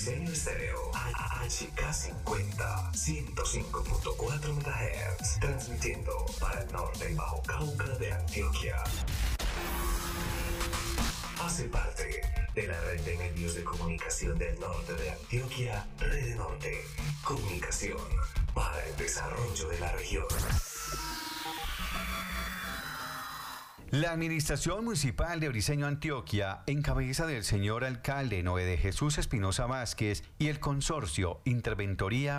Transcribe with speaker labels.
Speaker 1: Diseño Estéreo, HK50, 105.4 MHz, transmitiendo para el norte y Bajo Cauca de Antioquia. Hace parte de la red de medios de comunicación del norte de Antioquia, Red Norte, comunicación para el desarrollo de la región.
Speaker 2: La Administración Municipal de Briceño, Antioquia, en cabeza del señor alcalde Noé de Jesús Espinosa Vázquez y el consorcio Interventoría